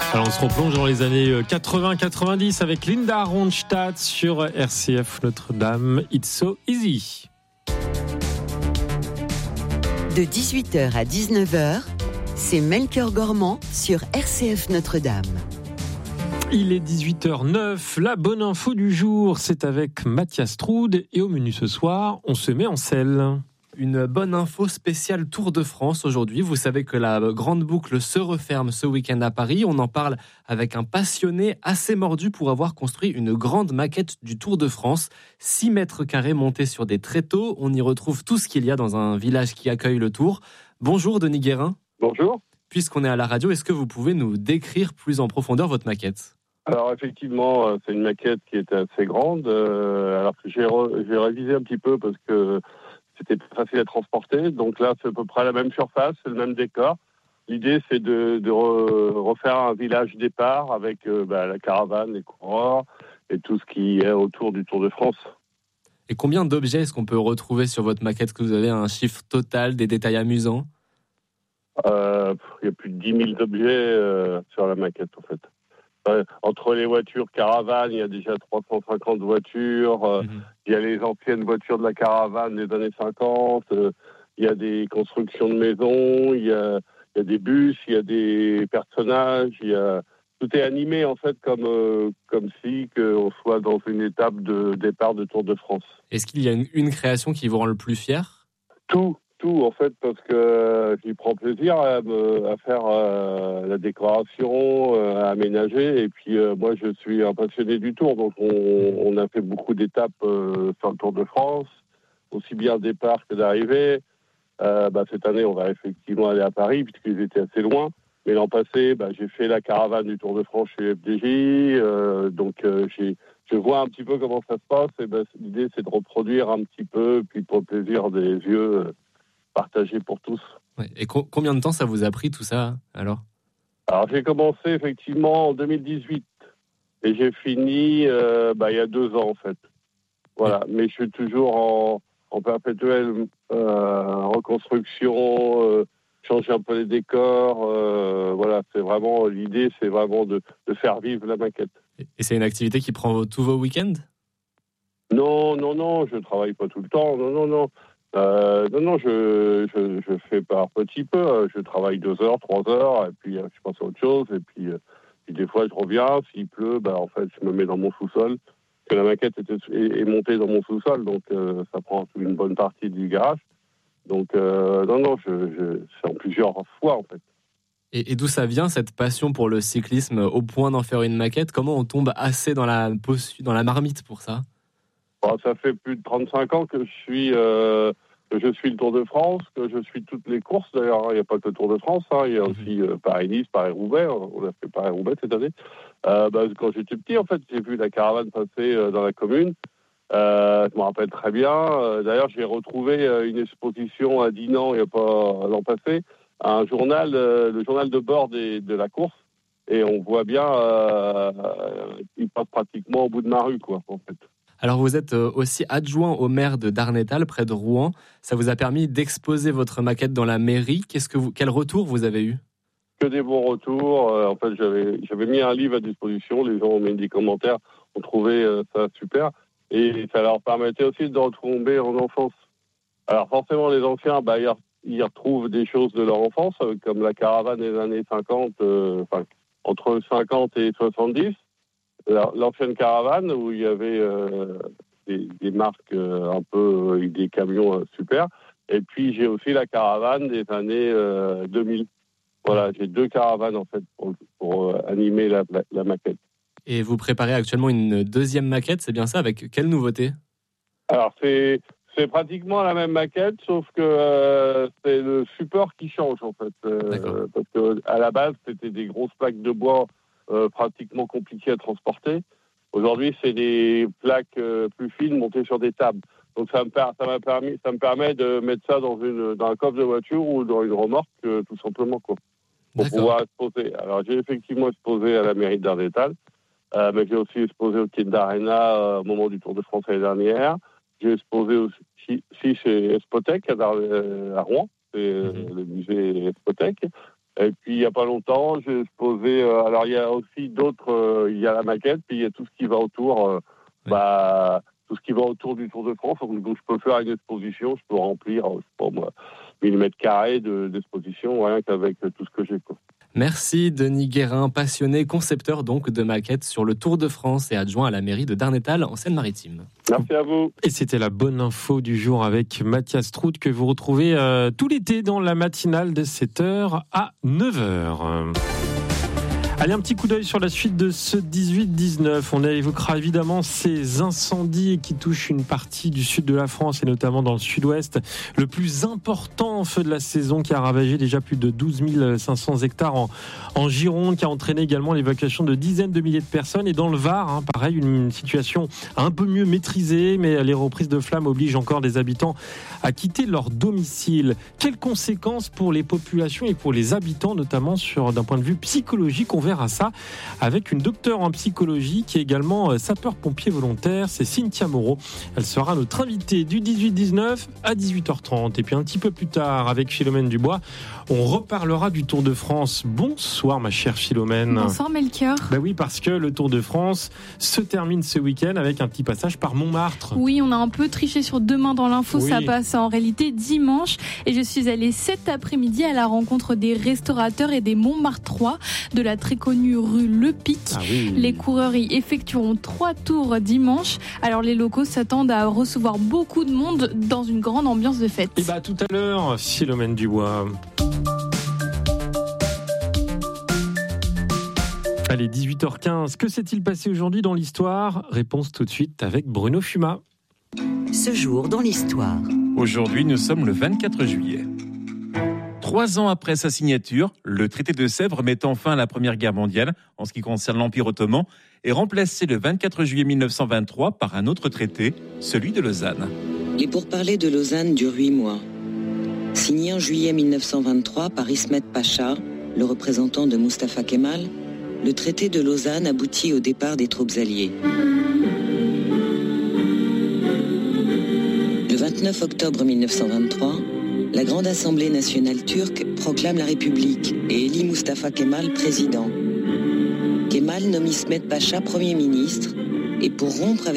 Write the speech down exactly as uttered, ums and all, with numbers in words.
Alors on se replonge dans les années quatre-vingts quatre-vingt-dix avec Linda Ronstadt sur R C F Notre-Dame. It's so easy. De dix-huit heures à dix-neuf heures, c'est Melchior Gormand sur R C F Notre-Dame. Il est dix-huit heures neuf, la bonne info du jour, c'est avec Mathias Troude et au menu ce soir, on se met en selle. Une bonne info spéciale Tour de France aujourd'hui. Vous savez que la grande boucle se referme ce week-end à Paris. On en parle avec un passionné assez mordu pour avoir construit une grande maquette du Tour de France. six mètres carrés montés sur des tréteaux. On y retrouve tout ce qu'il y a dans un village qui accueille le Tour. Bonjour Denis Guérin. Bonjour. Puisqu'on est à la radio, est-ce que vous pouvez nous décrire plus en profondeur votre maquette ? Alors effectivement, c'est une maquette qui était assez grande. Euh, alors que j'ai, re, j'ai révisé un petit peu parce que c'était facile à transporter. Donc là, c'est à peu près la même surface, c'est le même décor. L'idée, c'est de, de re, refaire un village départ avec euh, bah, la caravane, les coureurs et tout ce qui est autour du Tour de France. Et combien d'objets est-ce qu'on peut retrouver sur votre maquette ? Que vous avez un chiffre total, des détails amusants ? euh, Il y a plus de dix mille objets euh, sur la maquette, en fait. Euh, entre les voitures caravanes, il y a déjà trois cent cinquante voitures. Euh, mmh. Il y a les anciennes voitures de la caravane des années cinquante. Euh, il y a des constructions de maisons. Il y a, il y a des bus. Il y a des personnages. Il y a... Tout est animé en fait comme euh, comme si on soit dans une étape de départ de Tour de France. Est-ce qu'il y a une, une création qui vous rend le plus fier ? Tout. Tout en fait parce que j'y prends plaisir à, me, à faire euh, la décoration, euh, à aménager et puis euh, moi je suis un passionné du Tour donc on, on a fait beaucoup d'étapes euh, sur le Tour de France, aussi bien départ que d'arrivée. Euh, bah, cette année on va effectivement aller à Paris puisqu'ils étaient assez loin, mais l'an passé bah, j'ai fait la caravane du Tour de France chez F D J, euh, donc euh, j'ai, je vois un petit peu comment ça se passe et bah, l'idée c'est de reproduire un petit peu puis pour le plaisir des yeux. Euh, partagé pour tous. Ouais. Et co- combien de temps ça vous a pris tout ça alors ? Alors j'ai commencé effectivement en deux mille dix-huit et j'ai fini euh, bah, il y a deux ans en fait. Voilà, oui. Mais je suis toujours en, en perpétuelle euh, reconstruction, euh, changer un peu les décors. Euh, voilà, c'est vraiment l'idée, c'est vraiment de, de faire vivre la maquette. Et c'est une activité qui prend tous vos week-ends ? Non, non, non, je travaille pas tout le temps. Non, non, non. Euh, non, non, je, je, je fais par petit peu. Je travaille deux heures, trois heures, et puis euh, je passe à autre chose. Et puis, euh, puis des fois, je reviens. S'il pleut, bah, en fait, je me mets dans mon sous-sol. Parce que la maquette était, est, est montée dans mon sous-sol, donc euh, ça prend une bonne partie du garage. Donc, euh, non, non, je, je, c'est en plusieurs fois, en fait. Et, et d'où ça vient, cette passion pour le cyclisme, au point d'en faire une maquette ? Comment on tombe assez dans la, dans la marmite pour ça ? Bon, ça fait plus de trente-cinq ans que je suis... Euh, que je suis le Tour de France, que je suis toutes les courses. D'ailleurs, il n'y a pas que le Tour de France, hein, il y a aussi euh, Paris-Nice, Paris-Roubaix. On a fait Paris-Roubaix cette année. Euh, bah, quand j'étais petit, en fait, j'ai vu la caravane passer euh, dans la commune. Euh, je me rappelle très bien. Euh, d'ailleurs, j'ai retrouvé euh, une exposition à Dinan, il n'y a pas l'an passé, un journal, euh, le journal de bord des, de la course. Et on voit bien, euh, il passe pratiquement au bout de ma rue, quoi, en fait. Alors vous êtes aussi adjoint au maire de Darnétal, près de Rouen. Ça vous a permis d'exposer votre maquette dans la mairie. Qu'est-ce que vous, quel retour vous avez eu ? Que des bons retours. Euh, en fait, j'avais, j'avais mis un livre à disposition. Les gens ont mis des commentaires, ont trouvé euh, ça super. Et ça leur permettait aussi de retomber en enfance. Alors forcément, les anciens, bah, ils, ils retrouvent des choses de leur enfance, comme la caravane des années cinquante, euh, enfin, entre cinquante et soixante-dix. L'ancienne caravane où il y avait euh, des, des marques euh, un peu avec des camions euh, super. Et puis j'ai aussi la caravane des années euh, deux mille. Voilà, j'ai deux caravanes en fait pour, pour euh, animer la, la, la maquette. Et vous préparez actuellement une deuxième maquette, c'est bien ça ? Avec quelle nouveauté ? Alors c'est c'est pratiquement la même maquette, sauf que euh, c'est le support qui change en fait. Euh, parce que à la base c'était des grosses plaques de bois. Euh, pratiquement compliqué à transporter. Aujourd'hui, c'est des plaques euh, plus fines montées sur des tables. Donc ça me, per- ça m'a permis, ça me permet de mettre ça dans, une, dans un coffre de voiture ou dans une remorque, euh, tout simplement, quoi, pour D'accord. pouvoir exposer. Alors j'ai effectivement exposé à la mairie de Darnétal, euh, mais j'ai aussi exposé au Kid d'Arena euh, au moment du Tour de France l'année dernière. J'ai exposé aussi chez Espotec à, Dar- à Rouen, c'est euh, mm-hmm. le musée Espotec. Et puis il n'y a pas longtemps, j'ai exposé. Euh, alors il y a aussi d'autres. Euh, il y a la maquette, puis il y a tout ce qui va autour. Euh, ouais. bah, tout ce qui va autour du Tour de France. Donc, donc je peux faire une exposition, je peux remplir, je sais pas moi, mille mètres carrés de, d'exposition, rien qu'avec tout ce que j'ai, quoi. Merci Denis Guérin, passionné concepteur donc de maquettes sur le Tour de France et adjoint à la mairie de Darnétal en Seine-Maritime. Merci à vous. Et c'était la bonne info du jour avec Mathias Trout que vous retrouvez euh, tout l'été dans la matinale de sept heures à neuf heures. Allez, un petit coup d'œil sur la suite de ce dix-huit dix-neuf. On évoquera évidemment ces incendies qui touchent une partie du sud de la France et notamment dans le sud-ouest. Le plus important feu de la saison qui a ravagé déjà plus de douze mille cinq cents hectares en, en Gironde, qui a entraîné également l'évacuation de dizaines de milliers de personnes. Et dans le Var, hein, pareil, une situation un peu mieux maîtrisée, mais les reprises de flammes obligent encore des habitants à quitter leur domicile. Quelles conséquences pour les populations et pour les habitants, notamment sur, d'un point de vue psychologique? On verra ça avec une docteure en psychologie qui est également sapeur-pompier volontaire, c'est Cynthia Moreau. Elle sera notre invitée du dix-huit dix-neuf à dix-huit heures trente. Et puis un petit peu plus tard, avec Philomène Dubois, on reparlera du Tour de France. Bonsoir ma chère Philomène. Bonsoir Melchior. Ben oui, parce que le Tour de France se termine ce week-end avec un petit passage par Montmartre. Oui, on a un peu triché sur demain dans l'info, oui. Ça passe en réalité dimanche. Et je suis allée cet après-midi à la rencontre des restaurateurs et des Montmartrois de la très connue rue Le Pic. Ah oui. Les coureurs y effectueront trois tours dimanche. Alors les locaux s'attendent à recevoir beaucoup de monde dans une grande ambiance de fête. Et bah tout à l'heure, Philomène Dubois. Allez, dix-huit heures quinze. Que s'est-il passé aujourd'hui dans l'histoire? Réponse tout de suite avec Bruno Fuma. Ce jour dans l'histoire. Aujourd'hui, nous sommes le vingt-quatre juillet. Trois ans après sa signature, le traité de Sèvres mettant fin à la Première Guerre mondiale en ce qui concerne l'Empire ottoman est remplacé le vingt-quatre juillet mille neuf cent vingt-trois par un autre traité, celui de Lausanne. Les pourparlers de Lausanne durent huit mois. Signé en juillet mille neuf cent vingt-trois par Ismet Pacha, le représentant de Mustafa Kemal, le traité de Lausanne aboutit au départ des troupes alliées. Le vingt-neuf octobre mille neuf cent vingt-trois, la Grande Assemblée nationale turque proclame la République et élit Mustafa Kemal président. Kemal nomme Ismet Pacha Premier ministre et pour rompre avec